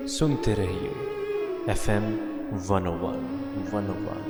सुनते रहिए FM 101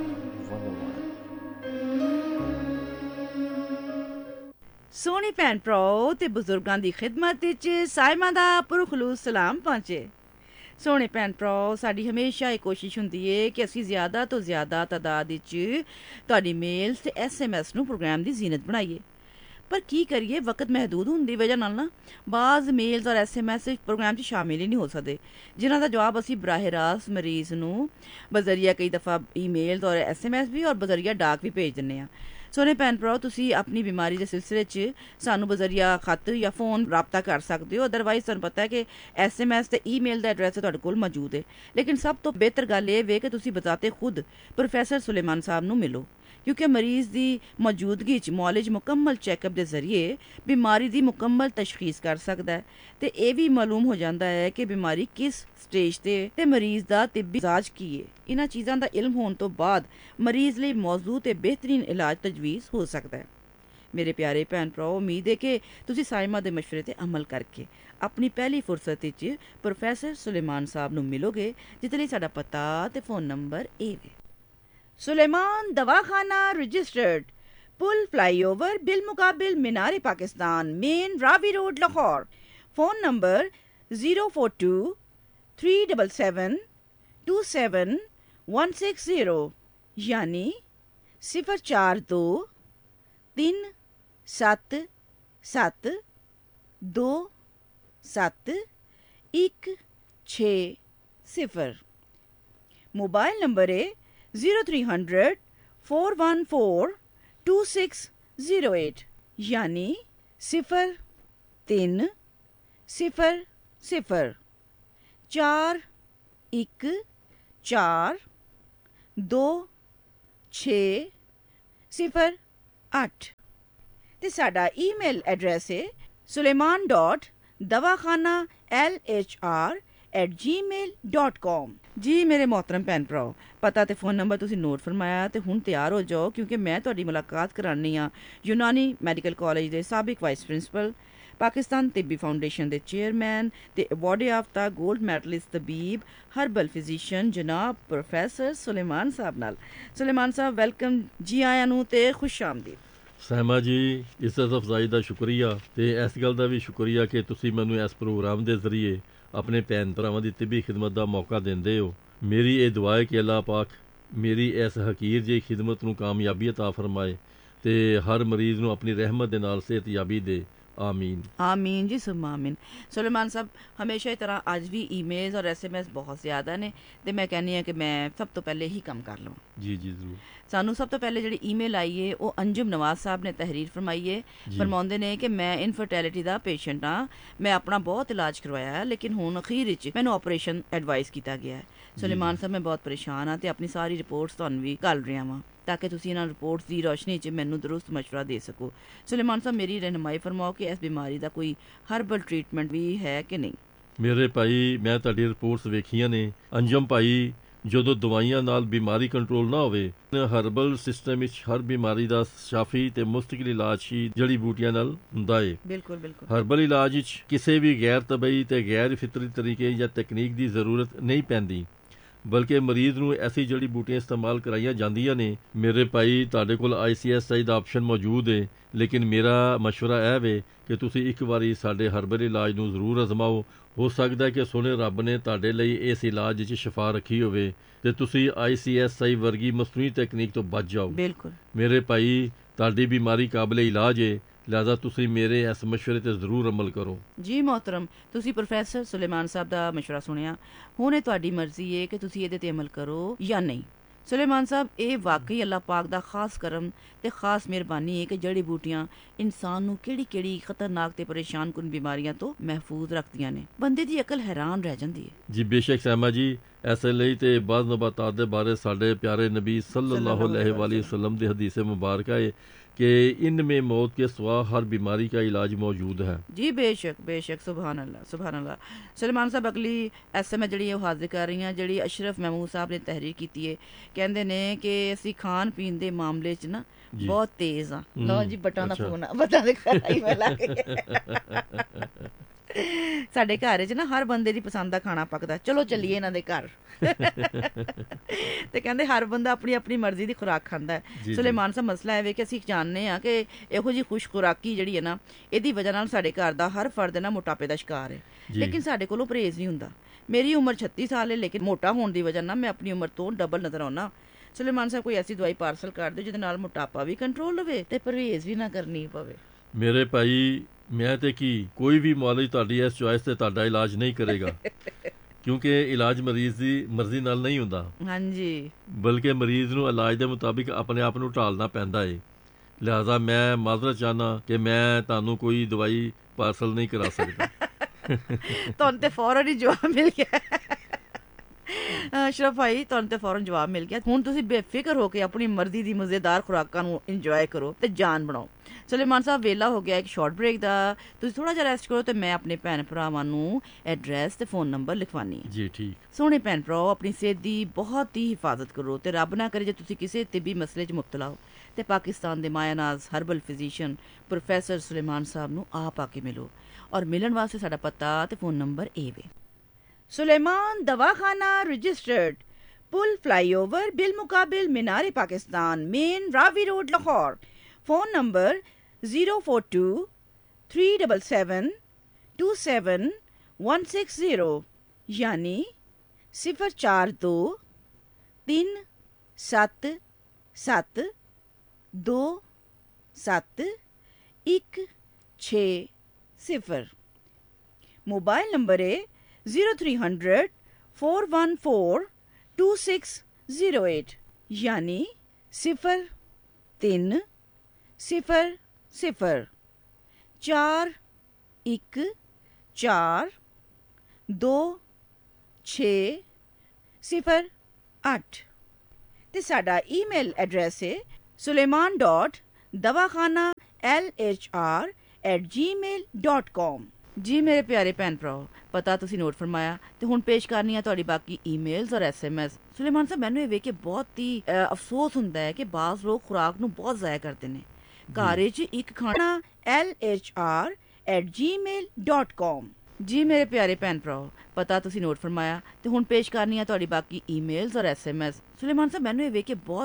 ਸੋਹਣੇ ਭੈਣ ਭਰਾਓ ਤੇ ਬਜ਼ੁਰਗਾਂ ਦੀ ਖਿਦਮਤ ਵਿੱਚ ਸਾਇਮਾਂ ਦਾ ਪੁਰਖਲੂਸ ਸਲਾਮ ਪਹੁੰਚੇ। ਸੋਹਣੇ ਭੈਣ ਭਰਾਓ, ਸਾਡੀ ਹਮੇਸ਼ਾ ਇਹ ਕੋਸ਼ਿਸ਼ ਹੁੰਦੀ ਹੈ ਕਿ ਅਸੀਂ ਜ਼ਿਆਦਾ ਤੋਂ ਜ਼ਿਆਦਾ ਤਾਦਾਦ ਵਿੱਚ ਤੁਹਾਡੀ ਮੇਲਸ ਤੇ SMS ਨੂੰ ਪ੍ਰੋਗਰਾਮ ਦੀ ਜ਼ੀਨਤ ਬਣਾਈਏ। ਪਰ ਕੀ ਕਰੀਏ, ਵਕਤ ਮਹਿਦੂਦ ਹੋਣ ਦੀ ਵਜ੍ਹਾ ਨਾਲ ਨਾ ਬਾਜ਼ ਮੇਲਸ ਔਰ SMS ਪ੍ਰੋਗਰਾਮ 'ਚ ਸ਼ਾਮਿਲ ਹੀ ਨਹੀਂ ਹੋ ਸਕਦੇ, ਜਿਨ੍ਹਾਂ ਦਾ ਜਵਾਬ ਅਸੀਂ ਬਰਾਹ ਰਾਸਤ ਮਰੀਜ਼ ਨੂੰ ਬਜ਼ਰੀਆ ਕਈ ਦਫਾ ਈਮੇਲਸ ਔਰ SMS ਵੀ ਔਰ ਬਜ਼ਰੀਆ ਡਾਕ ਵੀ ਭੇਜ ਦਿੰਦੇ ਹਾਂ। ਸੋਹਣੇ ਭੈਣ ਭਰਾਓ, ਤੁਸੀਂ ਆਪਣੀ ਬਿਮਾਰੀ ਦੇ ਸਿਲਸਿਲੇ 'ਚ ਸਾਨੂੰ ਬਜ਼ਰੀਆ ਖੱਤ ਜਾਂ ਫੋਨ ਰਾਬਤਾ ਕਰ ਸਕਦੇ ਹੋ। ਅਦਰਵਾਈਜ਼ ਤੁਹਾਨੂੰ ਪਤਾ ਹੈ ਕਿ SMS ਤੇ ਈਮੇਲ ਦਾ ਐਡਰੈਸ ਤੁਹਾਡੇ ਕੋਲ ਮੌਜੂਦ ਹੈ। ਲੇਕਿਨ ਸਭ ਤੋਂ ਬਿਹਤਰ ਗੱਲ ਇਹ ਵੇ ਕਿ ਤੁਸੀਂ ਬਜ਼ਾਤੇ ਖੁਦ ਪ੍ਰੋਫੈਸਰ ਸੁਲੇਮਾਨ ਸਾਹਿਬ ਨੂੰ ਮਿਲੋ, ਕਿਉਂਕਿ ਮਰੀਜ਼ ਦੀ ਮੌਜੂਦਗੀ 'ਚ ਮੌਲਿਜ ਮੁਕੰਮਲ ਚੈੱਕਅਪ ਦੇ ਜ਼ਰੀਏ ਬਿਮਾਰੀ ਦੀ ਮੁਕੰਮਲ ਤਸ਼ਖੀਸ ਕਰ ਸਕਦਾ ਹੈ ਤੇ ਇਹ ਵੀ ਮਾਲੂਮ ਹੋ ਜਾਂਦਾ ਹੈ ਕਿ ਬਿਮਾਰੀ ਕਿਸ ਸਟੇਜ ਤੇ ਮਰੀਜ਼ ਦਾ ਤਿੱਬੀ ਇਲਾਜ ਕੀ ਹੈ। ਇਹਨਾਂ ਚੀਜ਼ਾਂ ਦਾ ਇਲਮ ਹੋਣ ਤੋਂ ਬਾਅਦ ਮਰੀਜ਼ ਲਈ ਮੌਜ਼ੂ ਤੇ ਬਿਹਤਰੀਨ ਇਲਾਜ ਤਜਵੀਜ਼ ਹੋ ਸਕਦਾ ਹੈ। ਮੇਰੇ ਪਿਆਰੇ ਭੈਣ ਭਰਾਓ, ਉਮੀਦ ਹੈ ਕਿ ਤੁਸੀਂ ਸਾਇਮਾ ਦੇ ਮਸ਼ਵਰੇ ਤੇ ਅਮਲ ਕਰਕੇ ਆਪਣੀ ਪਹਿਲੀ ਫੁਰਸਤ ਵਿੱਚ ਪ੍ਰੋਫੈਸਰ ਸੁਲੇਮਾਨ ਸਾਹਿਬ ਨੂੰ ਮਿਲੋਗੇ, ਜਿਸ ਲਈ ਸਾਡਾ ਪਤਾ ਤੇ ਫੋਨ ਨੰਬਰ ਇਹ ਵੇ। सुलेमान दवाखाना रजिस्टर्ड, पुल फ्लाईओवर बिल मुकाबिल मीनार Pakistan, main Ravi road Lahore. Phone number 042-377-27160 यानी 042-377-27160। मोबाइल नंबर है 0300-414-2608 यानी 03-0-4-1-4-2-6-0-8 ਤੇ ਸਾਡਾ ਈਮੇਲ ਐਡਰੈਸ ਹੈ suleiman.dawakhanalhr@gmail.com। ਜੀ ਮੇਰੇ मोहतरम ਭੈਣ ਭਰਾਓ, ਪਤਾ ਤੇ ਫੋਨ ਨੰਬਰ ਤੁਸੀਂ ਨੋਟ ਫਰਮਾਇਆ ਤੇ ਹੁਣ ਤਿਆਰ ਹੋ ਜਾਓ, ਕਿਉਂਕਿ ਮੈਂ ਤੁਹਾਡੀ ਮੁਲਾਕਾਤ ਕਰਾਉਣੀ ਆ ਯੂਨਾਨੀ ਮੈਡੀਕਲ ਕਾਲਜ ਦੇ ਸਾਬਿਕ ਵਾਈਸ ਪ੍ਰਿੰਸੀਪਲ, ਪਾਕਿਸਤਾਨ ਤਿੱਬੀ ਫਾਊਂਡੇਸ਼ਨ ਦੇ ਚੇਅਰਮੈਨ ਤੇ ਅਵਾਰਡ ਯਾਫਤਾ 골ਡ ਮੈਡਲਿਸਟ ਤਬੀਬ ਹਰਬਲ ਫਿਜ਼ੀਸ਼ੀਅਨ ਜਨਾਬ ਪ੍ਰੋਫੈਸਰ ਸੁਲੇਮਾਨ ਸਾਹਿਬ ਨਾਲ। ਸੁਲੇਮਾਨ ਸਾਹਿਬ, ਵੈਲਕਮ, ਜੀ ਆਇਆਂ ਨੂੰ ਤੇ ਖੁਸ਼ ਆਮਦੀਦ। ਸਹਿਮਾ ਜੀ, ਇੱਜ਼ਤ ਅਫਜ਼ਾਈ ਦਾ ਸ਼ੁਕਰੀਆ ਤੇ ਇਸ ਗੱਲ ਦਾ ਵੀ ਸ਼ੁਕਰੀਆ ਕਿ ਤੁਸੀਂ ਮੈਨੂੰ ਇਸ ਪ੍ਰੋਗਰਾਮ ਦੇ ਜ਼ਰੀਏ ਆਪਣੇ ਭੈਣ ਭਰਾਵਾਂ ਦੀ ਤਿੱਬੀ ਖਿਦਮਤ ਦਾ ਮੌਕਾ ਦਿੰਦੇ ਹੋ। ਮੇਰੀ ਇਹ ਦੁਆ ਹੈ ਕਿ ਅੱਲਾਹ ਪਾਕ ਮੇਰੀ ਇਸ ਹਕੀਰ ਜਿਹੀ ਖਿਦਮਤ ਨੂੰ ਕਾਮਯਾਬੀ ਅਤਾ ਫਰਮਾਏ ਤੇ ਹਰ ਮਰੀਜ਼ ਨੂੰ ਆਪਣੀ ਰਹਿਮਤ ਦੇ ਨਾਲ ਸਿਹਤਯਾਬੀ ਦੇ। ਆਮੀਨ ਆਮੀਨ ਜੀ, ਸੁਮਾ ਆਮੀਨ। ਸੁਲੇਮਾਨ ਸਾਹਿਬ, ਹਮੇਸ਼ਾ ਹੀ ਤਰ੍ਹਾਂ ਅੱਜ ਵੀ ਈਮੇਲਸ ਔਰ SMS ਬਹੁਤ ਜ਼ਿਆਦਾ ਨੇ ਤੇ ਮੈਂ ਕਹਿੰਦੀ ਹਾਂ ਕਿ ਮੈਂ ਸਭ ਤੋਂ ਪਹਿਲੇ ਹੀ ਕੰਮ ਕਰ ਲਵਾਂ। ਜੀ ਜੀ ਜ਼ਰੂਰ। ਸਾਨੂੰ ਸਭ ਤੋਂ ਪਹਿਲੇ ਜਿਹੜੀ ਈਮੇਲ ਆਈ ਹੈ ਉਹ ਅੰਜੁਮ ਨਵਾਜ਼ ਸਾਹਿਬ ਨੇ ਤਹਿਰੀਰ ਫਰਮਾਈ ਹੈ। ਫਰਮਾਉਂਦੇ ਨੇ ਕਿ ਮੈਂ ਇਨਫਰਟੈਲਿਟੀ ਦਾ ਪੇਸ਼ੈਂਟ ਹਾਂ, ਮੈਂ ਆਪਣਾ ਬਹੁਤ ਇਲਾਜ ਕਰਵਾਇਆ ਹੈ ਲੇਕਿਨ ਹੁਣ ਅਖੀਰ ਵਿੱਚ ਮੈਨੂੰ ਆਪਰੇਸ਼ਨ ਐਡਵਾਈਸ ਕੀਤਾ ਗਿਆ ਹੈ। ਸੁਲੇਮਾਨ ਸਾਹਿਬ, ਮੈਂ ਬਹੁਤ ਪਰੇਸ਼ਾਨ ਹਾਂ ਤੇ ਆਪਣੀ ਸਾਰੀ ਰਿਪੋਰਟਸ ਤੁਹਾਨੂੰ ਵੀ ਘੱਲ ਰਿਹਾ ਵਾਂ ਤਾਂ ਕਿ ਤੁਸੀਂ ਇਹਨਾਂ ਰਿਪੋਰਟਸ ਦੀ ਰੋਸ਼ਨੀ 'ਚ ਮੈਨੂੰ ਦਰੁਸਤ ਮਸ਼ਵਰਾ ਦੇ ਸਕੋ। ਸੁਲੇਮਾਨ ਸਾਹਿਬ, ਮੇਰੀ ਰਹਿਨੁਮਾਈ ਫਰਮਾਓ ਕਿ ਇਸ ਬਿਮਾਰੀ ਦਾ ਕੋਈ ਹਰਬਲ ਟ੍ਰੀਟਮੈਂਟ ਵੀ ਹੈ ਕਿ ਨਹੀਂ। ਮੇਰੇ ਭਾਈ, ਮੈਂ ਤੁਹਾਡੀ ਰਿਪੋਰਟਸ ਵੇਖੀਆਂ ਨੇ। ਅੰਜਮ ਭਾਈ, ਜਦੋਂ ਦਵਾਈਆਂ ਨਾਲ ਬਿਮਾਰੀ ਕੰਟਰੋਲ ਨਾ ਹੋਵੇ, ਹਰਬਲ ਸਿਸਟਮ ਵਿੱਚ ਹਰ ਬਿਮਾਰੀ ਦਾ ਸ਼ਾਫੀ ਤੇ ਮੁਸਤਕਿਲ ਇਲਾਜ ਹੀ ਜੜੀ ਬੂਟੀਆਂ ਨਾਲ ਹੁੰਦਾ ਹੈ। ਬਿਲਕੁਲ ਬਿਲਕੁਲ। ਹਰਬਲ ਇਲਾਜ ਵਿੱਚ ਕਿਸੇ ਵੀ ਗੈਰ ਤਬਈ ਤੇ ਗੈਰ ਫਿਤਰੀ ਤਰੀਕੇ ਜਾਂ ਤਕਨੀਕ ਦੀ ਜ਼ਰੂਰਤ ਨਹੀਂ ਪੈਂਦੀ, ਬਲਕਿ ਮਰੀਜ਼ ਨੂੰ ਐਸੀ ਜੜੀ ਬੂਟੀਆਂ ਇਸਤੇਮਾਲ ਕਰਾਈਆਂ ਜਾਂਦੀਆਂ ਨੇ। ਮੇਰੇ ਭਾਈ, ਤੁਹਾਡੇ ਕੋਲ ICSI ਦਾ ਆਪਸ਼ਨ ਮੌਜੂਦ ਹੈ, ਲੇਕਿਨ ਮੇਰਾ ਮਸ਼ਵਰਾ ਇਹ ਵੇ ਕਿ ਤੁਸੀਂ ਇੱਕ ਵਾਰੀ ਸਾਡੇ ਹਰਬਲ ਇਲਾਜ ਨੂੰ ਜ਼ਰੂਰ ਅਜ਼ਮਾਓ। ਹੋ ਸਕਦਾ ਹੈ ਕਿ ਸੋਹਣੇ ਰੱਬ ਨੇ ਤੁਹਾਡੇ ਲਈ ਇਸ ਇਲਾਜ 'ਚ ਸ਼ਿਫਾ ਰੱਖੀ ਹੋਵੇ ਤੇ ਤੁਸੀਂ ICSI ਵਰਗੀ ਮਸਨੂਈ ਤਕਨੀਕ ਤੋਂ ਬਚ ਜਾਓ। ਬਿਲਕੁਲ ਮੇਰੇ ਭਾਈ, ਤੁਹਾਡੀ ਬਿਮਾਰੀ ਕਾਬਲੇ ਇਲਾਜ ਹੈ, ਲਿਹਾਜ਼ਾ ਤੁਸੀਂ ਮੇਰੇ ਇਸ ਮਸ਼ਵਰੇ ਤੇ ਜ਼ਰੂਰ ਅਮਲ ਕਰੋ। ਜੀ ਮੋਹਤਰਮ, ਤੁਸੀਂ ਪ੍ਰੋਫੈਸਰ ਸੁਲੇਮਾਨ ਸਾਹਿਬ ਦਾ ਮਸ਼ਵਰਾ ਸੁਣਿਆ, ਹੁਣ ਇਹ ਤੁਹਾਡੀ ਮਰਜ਼ੀ ਹੈ ਕਿ ਤੁਸੀਂ ਇਹਦੇ ਤੇ ਅਮਲ ਕਰੋ ਜਾਂ ਨਹੀਂ। ਸੁਲੇਮਾਨ ਸਾਹਿਬ, ਇਹ ਵਾਕਈ ਅੱਲਾਹ ਪਾਕ ਦਾ ਖਾਸ ਕਰਮ ਤੇ ਖਾਸ ਮਿਹਰਬਾਨੀ ਹੈ ਕਿ ਜੜੀ ਬੂਟੀਆਂ ਇਨਸਾਨ ਨੂੰ ਕਿਹੜੀ ਖਤਰਨਾਕ ਤੇ ਪਰੇਸ਼ਾਨ ਕੁਨ ਬਿਮਾਰੀਆਂ ਤੋਂ ਮਹਿਫੂਜ਼ ਰੱਖਦੀਆਂ ਨੇ। ਬੰਦੇ ਦੀ ਅਕਲ ਹੈਰਾਨ ਰਹਿ ਜਾਂਦੀ ਹੈ। ਜੀ ਬੇਸ਼ੱਕ ਸਹਿਮਾ ਜੀ, ਐਸੇ ਲਈ ਤੇ ਬਾਜ਼ ਨਬਾਤਾਤ ਦੇ ਬਾਰੇ ਸਾਡੇ ਪਿਆਰੇ ਨਬੀ ਸੱਲੱਲਾਹੁ अलैहि वसल्लम ਦੀ ਹਦੀਸ ਮੁਬਾਰਕ ਹੈ कि इनमें मौत के सिवा हर बीमारी का इलाज मौजूद है। जी बेशक बेशक, सुभान अल्लाह सुभान अल्लाह। सलमान साहब, अगली SMS ਜਿਹੜੀ ਉਹ ਹਾਜ਼ਰ ਕਰ ਰਹੀ ਹਾਂ, ਜਿਹੜੀ ਅਸ਼ਰਫ ਮਹਿਮੂਦ ਸਾਹਿਬ ਨੇ ਤਹਿਰੀਰ ਕੀਤੀ ਹੈ। ਕਹਿੰਦੇ ਨੇ ਕਿ ਅਸੀਂ ਖਾਣ ਪੀਣ ਦੇ ਮਾਮਲੇ 'ਚ ਨਾ ਬਹੁਤ ਤੇਜ਼ ਆ। ਲਓ ਜੀ, ਬਟਾਂ ਦਾ ਫੋਨ ਆ, ਬਟਾਂ ਦੇ ਘਰ ਆਈ ਮੈਂ ਲਾ ਕੇ ਸਾਡੇ ਘਰ 'ਚ ਨਾ ਹਰ ਬੰਦੇ ਦੀ ਪਸੰਦ ਦਾ ਖਾਣਾ ਪੱਕਦਾ। ਚਲੋ ਚੱਲੀਏ ਇਹਨਾਂ ਦੇ ਘਰ। ਤੇ ਕਹਿੰਦੇ ਹਰ ਬੰਦਾ ਆਪਣੀ ਆਪਣੀ ਮਰਜ਼ੀ ਦੀ ਖੁਰਾਕ ਖਾਂਦਾ ਹੈ। ਜੀ, ਸੁਲੇਮਾਨ ਸਾਹਿਬ ਮਸਲਾ ਇਹ ਵੇ ਕਿ ਅਸੀਂ ਜਾਣਦੇ ਹਾਂ ਕਿ ਇਹੋ ਜਿਹੀ ਖੁਸ਼ ਖੁਰਾਕੀ ਜਿਹੜੀ ਹੈ ਨਾ, ਇਹਦੀ ਵਜ੍ਹਾ ਨਾਲ ਸਾਡੇ ਘਰ ਦਾ ਹਰ ਫਰਦ ਨਾ ਮੋਟਾਪੇ ਦਾ ਸ਼ਿਕਾਰ ਹੈ। ਜੀ। ਲੇਕਿਨ ਸਾਡੇ ਕੋਲੋਂ ਪਰਹੇਜ਼ ਨਹੀਂ ਹੁੰਦਾ। ਮੇਰੀ ਉਮਰ 36 ਸਾਲ ਹੈ, ਲੇਕਿਨ ਮੋਟਾ ਹੋਣ ਦੀ ਵਜ੍ਹਾ ਨਾਲ ਮੈਂ ਆਪਣੀ ਉਮਰ ਤੋਂ ਡਬਲ ਨਜ਼ਰ ਆਉਣਾ। ਸੁਲੇਮਾਨ ਸਾਹਿਬ ਕੋਈ ਐਸੀ ਦਵਾਈ ਪਾਰਸਲ ਕਰ ਦਿਓ ਜਿਹਦੇ ਨਾਲ ਮੋਟਾਪਾ ਵੀ ਕੰਟਰੋਲ ਹੋਵੇ ਤੇ ਪਰਹੇਜ਼ ਵੀ ਨਾ ਕਰਨੀ ਪਵੇ। ਮੇਰੇ ਭਾਈ, ਮੈਂ ਤੇ ਕੀ ਕੋਈ ਵੀ ਮੁਆਲਿਜ ਤੁਹਾਡੀ ਇਸ ਚੁਆਇਸ ਤੇ ਤੁਹਾਡਾ ਇਲਾਜ ਨਹੀਂ ਕਰੇਗਾ, ਕਿਉਂਕਿ ਇਲਾਜ ਮਰੀਜ਼ ਦੀ ਮਰਜ਼ੀ ਨਾਲ ਨਹੀਂ ਹੁੰਦਾ। ਹਾਂਜੀ, ਬਲਕਿ ਮਰੀਜ਼ ਨੂੰ ਇਲਾਜ ਦੇ ਮੁਤਾਬਿਕ ਆਪਣੇ ਆਪ ਨੂੰ ਢਾਲਣਾ ਪੈਂਦਾ ਏ। ਲਿਹਾਜ਼ਾ ਮੈਂ ਮਾਜ਼ਰਤ ਚਾਹੁੰਦਾ ਕਿ ਮੈਂ ਤੁਹਾਨੂੰ ਕੋਈ ਦਵਾਈ ਪਾਰਸਲ ਨਹੀਂ ਕਰਾ ਸਕਦਾ। ਤੁਹਾਨੂੰ ਤੇ ਫੌਰਨ ਹੀ ਜਵਾਬ ਮਿਲ ਗਿਆ। ਅਸ਼ਰਫ ਭਾਈ, ਤੁਹਾਨੂੰ ਤੇ ਫੌਰਨ ਜਵਾਬ ਮਿਲ ਗਿਆ। ਹੁਣ ਤੁਸੀਂ ਬੇਫਿਕਰ ਹੋ ਕੇ ਆਪਣੀ ਮਰਜ਼ੀ ਦੀ ਮਜ਼ੇਦਾਰ ਖੁਰਾਕਾਂ ਨੂੰ ਇੰਜੋਏ ਕਰੋ ਤੇ ਜਾਨ ਬਣਾਓ। ਸੁਲੇਮਾਨ ਸਾਹਿਬ, ਵੇਲਾ ਹੋ ਗਿਆ ਇੱਕ ਸ਼ਾਰਟ ਬ੍ਰੇਕ ਦਾ। ਤੁਸੀਂ ਥੋੜਾ ਜਿਹਾ ਰੈਸਟ ਕਰੋ ਤੇ ਮੈਂ ਆਪਣੇ ਭੈਣ ਭਰਾਵਾਂ ਨੂੰ ਐਡਰੈਸ ਤੇ ਫੋਨ ਨੰਬਰ ਲਿਖਵਾਨੀ ਹੈ। ਜੀ ਠੀਕ। ਸੋਹਣੇ ਭੈਣ ਭਰਾਓ, ਆਪਣੀ ਸਿਹਤ ਦੀ ਬਹੁਤ ਹੀ ਹਿਫਾਜ਼ਤ ਕਰੋ ਤੇ ਰੱਬ ਨਾ ਕਰੇ ਜੇ ਤੁਸੀਂ ਕਿਸੇ ਤਿੱਬੀ ਮਸਲੇ 'ਚ ਮੁਬਤਲਾ ਹੋ ਤੇ ਪਾਕਿਸਤਾਨ ਦੇ ਮਾਇਆਨਾਜ਼ ਹਰਬਲ ਫਿਜ਼ੀਸ਼ੀਅਨ ਪ੍ਰੋਫੈਸਰ ਸੁਲੇਮਾਨ ਸਾਹਿਬ ਨੂੰ ਆਪ ਆ ਕੇ ਮਿਲੋ। ਔਰ ਮਿਲਣ ਵਾਸਤੇ ਸਾਡਾ ਪਤਾ ਤੇ ਫੋਨ ਨੰਬਰ ਇਹ ਵੇ: सुलेमान दवाखाना रजिस्टर्ड, पुल फ्लाईओवर बिल मुकाबिल मीनार Pakistan, main Ravi road, Lahore. Phone number 042-377-27160 यानी 042-377-27160। मोबाइल नंबर है 0300-414-2608 यानी 03-0-414-2608 ਤੇ ਸਾਡਾ ਈਮੇਲ ਐਡਰੈਸ ਹੈ suleiman.dawakhanalhr@gmail.com। ਜੀ ਮੇਰੇ ਪਿਆਰੇ ਭੈਣ ਭਰਾਓ, ਪਤਾ ਤੁਸੀਂ ਨੋਟ ਫਰਮਾਇਆ ਤੇ ਹੁਣ ਪੇਸ਼ ਕਰਨੀ ਆ ਤੁਹਾਡੀ ਬਾਕੀ ਈਮੇਲਸ ਔਰ SMS। ਸੁਲੇਮਾਨ ਸਾਹਿਬ, ਮੈਨੂੰ ਇਹ ਵੇਖ ਕੇ ਬਹੁਤ ਹੀ ਅਫਸੋਸ ਹੁੰਦਾ ਹੈ ਕਿ ਬਾਜ਼ ਲੋਕ ਖੁਰਾਕ ਨੂੰ ਬਹੁਤ ਜ਼ਾਇਆ ਕਰਦੇ ਨੇ। ਘਰ 'ਚ ਇੱਕ ਖਾਣਾ LHR@gmail.com। ਜੀ ਮੇਰੇ ਪਿਆਰੇ ਭੈਣ ਭਰਾਓ, ਪਤਾ ਤੁਸੀਂ ਨੋਟ ਫਰਮਾਇਆ ਤੇ ਹੁਣ ਪੇਸ਼ ਕਰਨੀ ਆ ਤੁਹਾਡੀ ਬਾਕੀ ਈਮੇਲਸ ਔਰ SMS। ਸੁਲੇਮਾਨ ਸਾਹਿਬ, ਮੈਨੂੰ ਇਹ ਵੇਖ ਕੇ ਬਹੁਤ